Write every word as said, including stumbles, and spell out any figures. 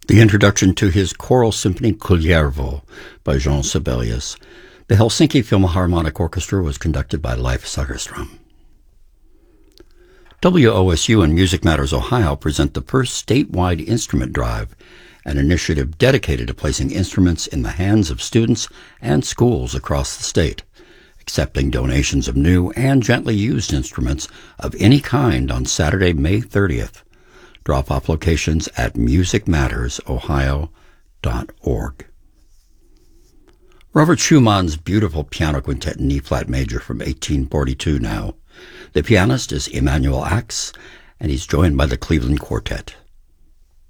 The introduction to his choral symphony Kullervo by Jean Sibelius. The Helsinki Philharmonic Orchestra was conducted by Leif Sagerstrom. W O S U and Music Matters Ohio present the first statewide instrument drive, an initiative dedicated to placing instruments in the hands of students and schools across the state, accepting donations of new and gently used instruments of any kind on Saturday, May thirtieth. Drop-off locations at music matters ohio dot org. Robert Schumann's beautiful piano quintet in E-flat major from eighteen forty-two now. The pianist is Emanuel Ax, and he's joined by the Cleveland Quartet.